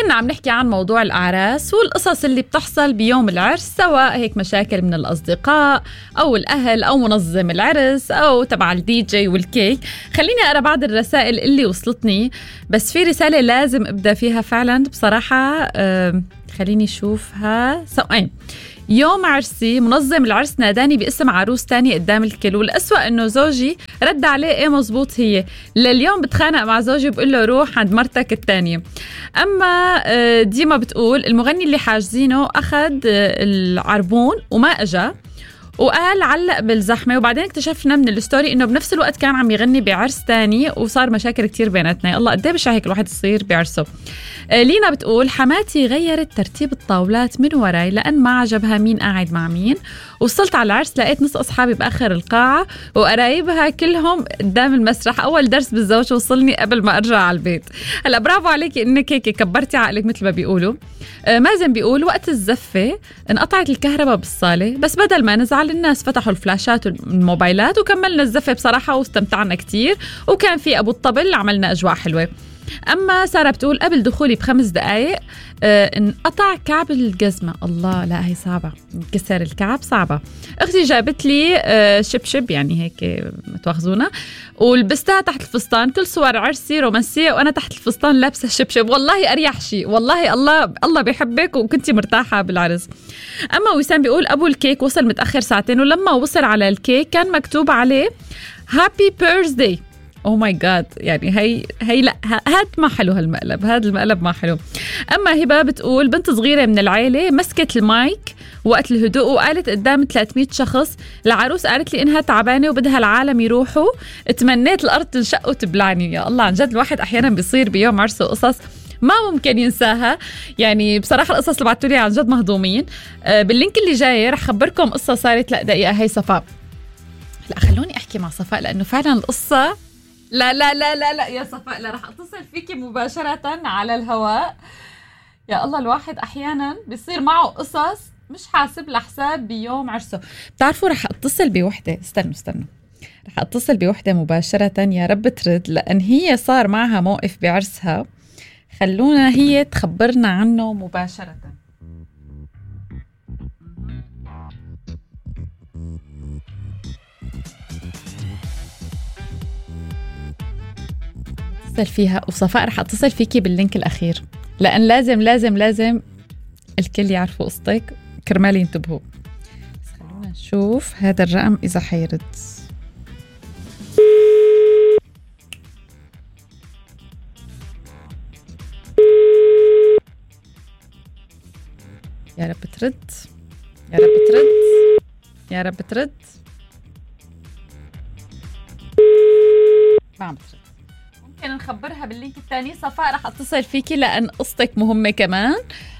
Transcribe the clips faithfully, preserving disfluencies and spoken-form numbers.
كنا عم نحكي عن موضوع الأعراس والقصص اللي بتحصل بيوم العرس، سواء هيك مشاكل من الأصدقاء أو الأهل أو منظم العرس أو تبع الدي جي والكيك. خليني أقرأ بعض الرسائل اللي وصلتني، بس في رسالة لازم أبدأ فيها فعلا بصراحة. أه خليني أشوفها سوين. يوم عرسي منظم العرس ناداني باسم عروس تاني قدام الكل، والأسوأ إنه زوجي رد عليه إيه مزبوط هي. لليوم بتخانق مع زوجي بقول له روح عند مرتك التانية. أما ديما بتقول المغني اللي حاجزينه أخذ العربون وما أجا وقال علق بالزحمة، وبعدين اكتشفنا من الستوري إنه بنفس الوقت كان عم يغني بعرس تاني وصار مشاكل كتير بيناتنا. الله قد ايه بشع هيك الواحد يصير بعرسه. لينا بتقول حماتي غيرت ترتيب الطاولات من وراي لأن ما عجبها مين قاعد مع مين. وصلت على العرس لقيت نص أصحابي بآخر القاعة وقرايبها كلهم قدام المسرح. أول درس بالزوج وصلني قبل ما أرجع على البيت. هلا برافو عليكي إنك هيك كبرتي عقلك مثل ما بيقولوا. مازن بيقول وقت الزفة انقطعت الكهرباء بالصالة، بس بدل ما نزعل الناس فتحوا الفلاشات والموبايلات وكملنا الزفة بصراحة واستمتعنا كتير، وكان في أبو الطبل عملنا أجواء حلوة. أما سارة بتقول قبل دخولي بخمس دقايق آه انقطع كعب الجزمة. الله لا هي صعبة، انكسر الكعب صعبة. أختي جابت لي آه شبشب يعني هيك متواخذونا ولبستها تحت الفستان. كل صور عرسي رومانسية وأنا تحت الفستان لابسة شبشب. والله أريح شيء، والله الله الله بيحبك وكنتي مرتاحة بالعرس. أما وسام بيقول أبو الكيك وصل متأخر ساعتين، ولما وصل على الكيك كان مكتوب عليه هابي بيرثداي. اوه ماي جاد، يعني هي هي لا هاد ما حلو هالمقلب، هاد المقلب ما حلو. اما هبه بتقول بنت صغيره من العيله مسكت المايك وقت الهدوء وقالت قدام ثلاثمية شخص. العروس قالت لي انها تعبانه وبدها العالم يروحوا. تمنيت الارض تنشق وتبلعني. يا الله عن جد الواحد احيانا بيصير بيوم عرسه قصص ما ممكن ينساها. يعني بصراحه القصص اللي بعتوا لي عن جد مهضومين. آه باللينك اللي جاي رح خبركم قصه صارت. لا دقيقه هي صفاء، لا خلوني احكي مع صفاء لانه فعلا القصه لا لا لا لا لا يا صفاء لا، رح اتصل فيكي مباشرة على الهواء. يا الله الواحد احيانا بيصير معه قصص مش حاسب لحساب بيوم عرسه. بتعرفوا رح اتصل بوحدة، استنوا استنوا رح اتصل بوحدة مباشرة يا رب ترد، لان هي صار معها موقف بعرسها. خلونا هي تخبرنا عنه مباشرة. اتصل فيها. وصفاء رح اتصل فيكي باللينك الاخير لان لازم لازم لازم الكل يعرفوا قصتك كرمال ينتبهوا. بس خلونا نشوف هذا الرقم اذا حيرد. يا رب ترد يا رب ترد يا رب ترد. ما عم ترد. ممكن نخبرها باللينك الثاني. صفاء رح اتصل فيكي لأن قصتك مهمة كمان.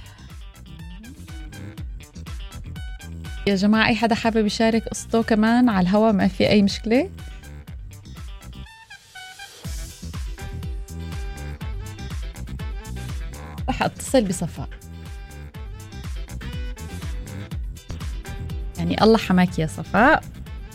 يا جماعة أي حدا حابب يشارك قصته كمان على الهوا ما في أي مشكلة. رح اتصل بصفاء. يعني الله حماك يا صفاء.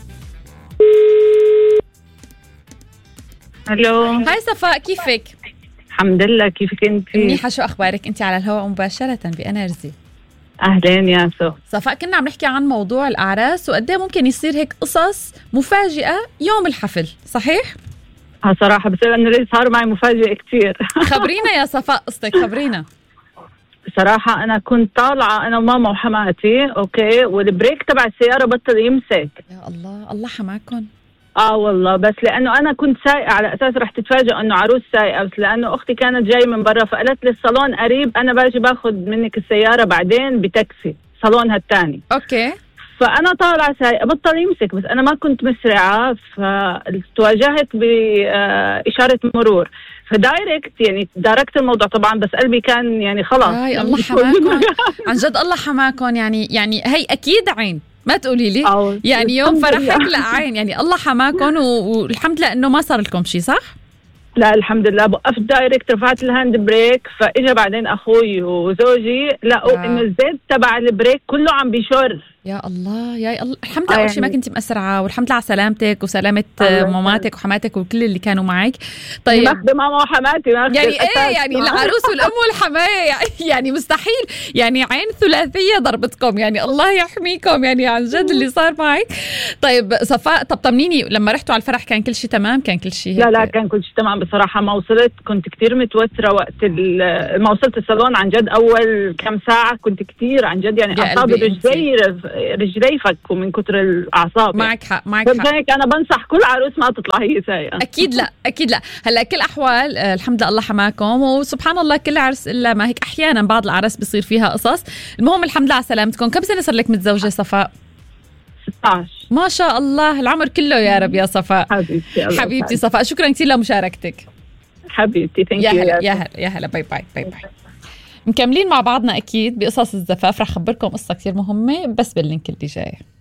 الو هاي صفاء كيفك؟ الحمد لله، كيفك انت؟ منيحة. شو اخبارك؟ انت على الهواء مباشرة بأنرجي. اهلين يا سو. صفاء كنا عم نحكي عن موضوع الأعراس وقد ايه ممكن يصير هيك قصص مفاجئة يوم الحفل، صحيح؟ ها صراحة بس انه ليش صار معي مفاجئ كتير. خبرينا يا صفاء قصتك، خبرينا. صراحة أنا كنت طالعة أنا وماما وحماتي أوكي، والبريك تبع السيارة بطل يمسك. يا الله الله حماكن. اه والله، بس لانه انا كنت سايقه على اساس رح تتفاجئوا انه عروس سايقه، بس لانه اختي كانت جاي من برا فقالت لي الصالون قريب، انا باجي باخذ منك السياره بعدين بتاكسي صالونها الثاني. اوكي. فانا طالعه سايقه بطل يمسك، بس انا ما كنت مسرعه فتواجهت باشاره مرور فدايركت يعني داركت الموضوع طبعا، بس قلبي كان يعني خلاص. هاي الله حماكن عن جد الله حماكن. يعني يعني هي اكيد عين ما تقولي لي يعني يوم فرحك لا عين، يعني الله حماكن والحمد لله انه ما صار لكم شيء. صح؟ لا الحمد لله، وقفت دايركت رفعت الهاند بريك، فاجا بعدين اخوي وزوجي لقوا آه. انه الزيت تبع البريك كله عم بيشر. يا الله يا الله، الحمد لله. آه أول شيء ما يعني كنتي مأسرعة، والحمد لله على سلامتك وسلامة الله يسلمك. ماماتك وحماتك وكل اللي كانوا معك. يعني طيب ماخذة ماما وحماتي، ماخذة يعني الأساس ايه يعني معه. العروس والام والحمايه يعني, يعني مستحيل يعني عين ثلاثيه ضربتكم، يعني الله يحميكم يعني عن جد اللي صار معك. طيب صفاء، طب طمنيني لما رحتوا على الفرح كان كل شيء تمام؟ كان كل شيء هيك؟ لا لا كان كل شيء تمام بصراحة. ما وصلت كنت كتير متوترة وقت ال- ما وصلت الصالون عن جد. أول كم ساعة كنت كتير عن جد يعني يا أعصابي قلبي انتي. رجلي رجلي فكوا من كتر الأعصاب. معك حق معك يعني حق. هيك أنا بنصح كل عروس ما تطلع هي سايقة. اكيد لا اكيد لا. هلا كل احوال آه، الحمد لله الله حماكم، وسبحان الله كل عرس الا ما هيك احيانا بعض العرس بيصير فيها قصص. المهم الحمد لله على سلامتكم. كم سنه صار لك متزوجه صفاء؟ ستة عشر. ما شاء الله العمر كله يا رب يا صفاء. حبيبتي الله حبيبتي يسعدك. صفاء، شكرا كثير لمشاركتك. حبيبتي ثانك يا يو. هلا يا هلا يا هلا. باي باي باي باي. مكملين مع بعضنا اكيد بقصص الزفاف. رح خبركم قصه كثير مهمه بس باللينك اللي جاي.